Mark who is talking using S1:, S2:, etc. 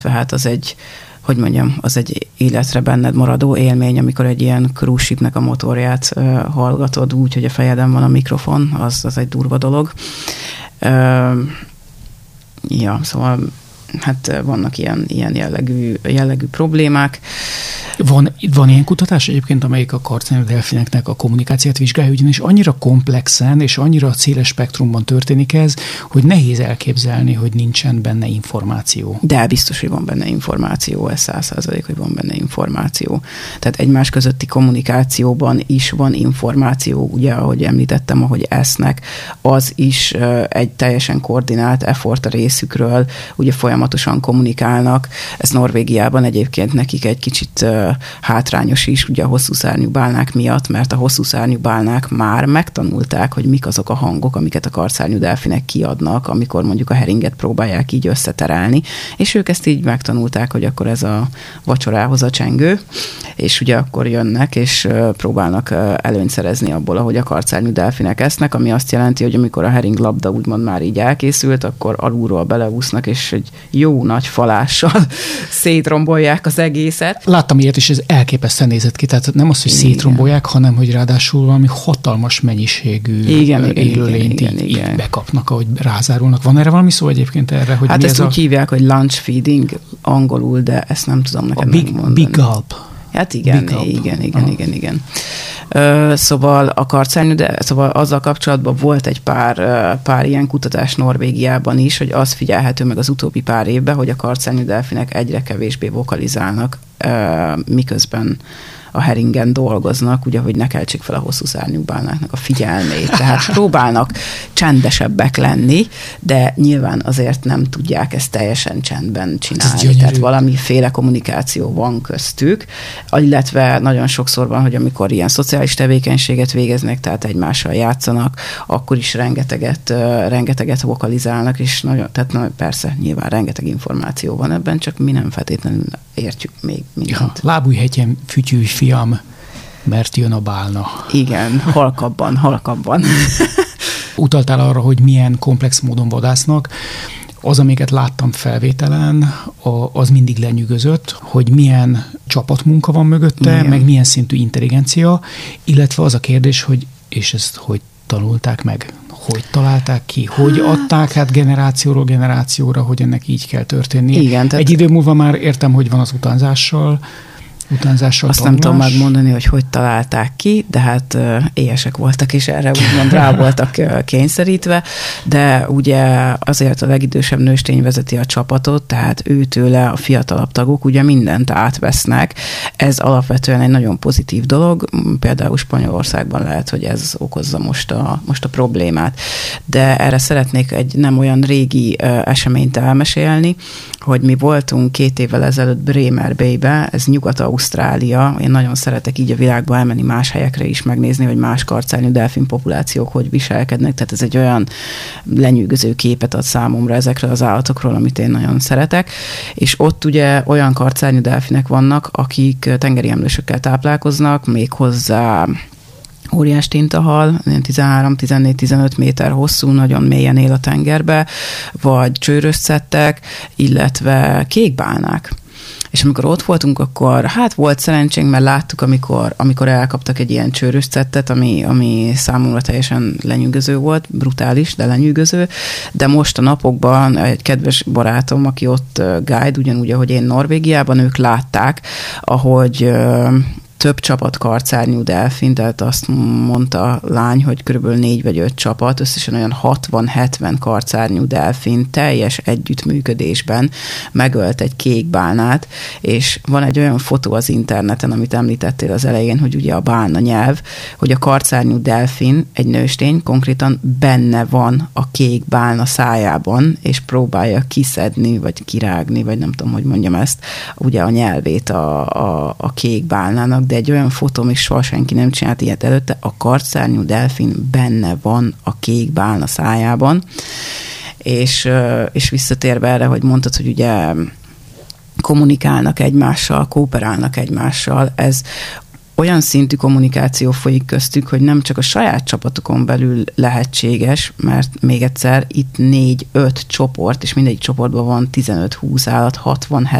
S1: Tehát az egy, hogy mondjam, az egy életre benned maradó élmény, amikor egy ilyen cruise shipnek a motorját hallgatod úgy, hogy a fejeden van a mikrofon, az egy durva dolog. Ja, szóval hát vannak ilyen jellegű problémák.
S2: Van ilyen kutatás egyébként, amelyik a karcányú delfineknek a kommunikációt vizsgálja, ugyanis annyira komplexen és annyira széles spektrumban történik ez, hogy nehéz elképzelni, hogy nincsen benne információ.
S1: De biztos, hogy van benne információ, ez 100%, hogy van benne információ. Tehát egymás közötti kommunikációban is van információ, ugye, ahogy említettem, ahogy esznek, az is egy teljesen koordinált effort a részükről, ugye folyamatosan kommunikálnak. Ez Norvégiában egyébként nekik egy kicsit hátrányos is, ugye a hosszú szárnyú bálnák miatt, mert a hosszú szárnyú bálnák már megtanulták, hogy mik azok a hangok, amiket a karcárnyú delfinek kiadnak, amikor mondjuk a heringet próbálják így összeterelni, és ők ezt így megtanulták, hogy akkor ez a vacsorához a csengő, és ugye akkor jönnek, és próbálnak előnyt szerezni abból, ahogy a karcárnyú delfinek esznek, ami azt jelenti, hogy amikor a heringlabda úgymond már így elkészült, akkor alulról beleúsznak, és egy jó nagy falással szétrombolják az egészet.
S2: Láttam ilyet, és ez elképesztően nézett ki, tehát nem az, hogy szétrombolják, hanem hogy ráadásul valami hatalmas mennyiségű élőlényt így bekapnak, ahogy rázárulnak. Van erre valami szó egyébként erre? Hogy
S1: hát ezt úgy hívják, hogy lunch feeding angolul, de ezt nem tudom neked megmondani.
S2: Big gulp.
S1: Hát igen. Szóval a karcárnyú, de szóval azzal kapcsolatban volt egy pár ilyen kutatás Norvégiában is, hogy az figyelhető meg az utóbbi pár évben, hogy a karcárnyú delfinek egyre kevésbé vokalizálnak, miközben a heringen dolgoznak, ugye, hogy ne keltsék fel a hosszú szárnyú bálnáknak a figyelmét. Tehát próbálnak csendesebbek lenni, de nyilván azért nem tudják ezt teljesen csendben csinálni. Tehát valamiféle kommunikáció van köztük, illetve nagyon sokszor van, hogy amikor ilyen szociális tevékenységet végeznek, tehát egymással játszanak, akkor is rengeteget vokalizálnak, és tehát persze nyilván rengeteg információ van ebben, csak mi nem feltétlenül értjük még mindent.
S2: Ja, lábújhegyen fütyülj, fiam, mert jön a bálna.
S1: Igen, halkabban.
S2: Utaltál arra, hogy milyen komplex módon vadásznak. Az, amiket láttam felvételen, az mindig lenyűgözött, hogy milyen csapatmunka van mögötte, igen, meg milyen szintű intelligencia, illetve az a kérdés, hogy és ezt hogy tanulták meg? Hogy találták ki? Hogy adták át generációról generációra, hogy ennek így kell történni?
S1: Igen,
S2: egy idő múlva már értem, hogy van az utánzással
S1: azt tanulás. Nem tudom megmondani, hogy találták ki, de hát éhesek voltak, és erre úgymond rá voltak kényszerítve, de ugye azért a legidősebb nőstény vezeti a csapatot, tehát őtőle a fiatalabb tagok ugye mindent átvesznek. Ez alapvetően egy nagyon pozitív dolog, például Spanyolországban lehet, hogy ez okozza most a problémát. De erre szeretnék egy nem olyan régi eseményt elmesélni, hogy mi voltunk 2 évvel ezelőtt Bremer Bay-be, ez Nyugat-Ausztrália. Én nagyon szeretek így a világba elmenni más helyekre is megnézni, hogy más karcárnyú delfin populációk hogy viselkednek, tehát ez egy olyan lenyűgöző képet ad számomra ezekről az állatokról, amit én nagyon szeretek. És ott ugye olyan karcárnyú delfinek vannak, akik tengeri emlősökkel táplálkoznak, méghozzá óriás tintahal, 13-14-15 méter hosszú, nagyon mélyen él a tengerbe, vagy csőrösszettek, illetve kékbálnák. És amikor ott voltunk, akkor hát volt szerencsénk, mert láttuk, amikor elkaptak egy ilyen csőrösszettet, ami számomra teljesen lenyűgöző volt, brutális, de lenyűgöző, de most a napokban egy kedves barátom, aki ott guide, ugyanúgy, ahogy én Norvégiában, ők látták, ahogy több csapat karcárnyú delfin, tehát azt mondta a lány, hogy körülbelül 4 vagy 5 csapat, összesen olyan 60-70 karcárnyú delfin teljes együttműködésben megölt egy kékbálnát, és van egy olyan fotó az interneten, amit említettél az elején, hogy ugye a bálna nyelv, hogy a karcárnyú delfin, egy nőstény konkrétan benne van a kék bálna szájában, és próbálja kiszedni, vagy kirágni, vagy nem tudom, hogy mondjam ezt, ugye a nyelvét a kék bálnának, de egy olyan fotó, még soha senki nem csinált ilyet előtte, a karcárnyú delfin benne van a kék bálna szájában, és visszatérve erre, hogy mondtad, hogy ugye kommunikálnak egymással, kooperálnak egymással, ez olyan szintű kommunikáció folyik köztük, hogy nem csak a saját csapatokon belül lehetséges, mert még egyszer itt 4-5 csoport, és mindegyik csoportban van 15-20 állat, 60